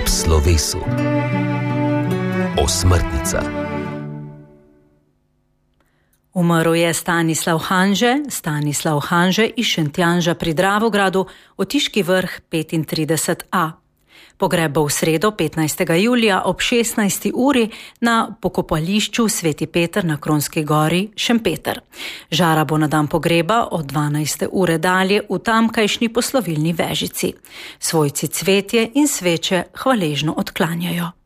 slovesu. Osmrtnica. Umrl je Stanislav Hanže iz Šentjanža pri Dravogradu, Otiški vrh 35a. Pogreb bo v sredo 15. julija ob 16. uri na pokopališču Sveti Peter na Kronski gori, Šempeter. Žara bo na dan pogreba od 12. ure dalje v tamkajšnji poslovilni vežici. Svojci cvetje in sveče hvaležno odklanjajo.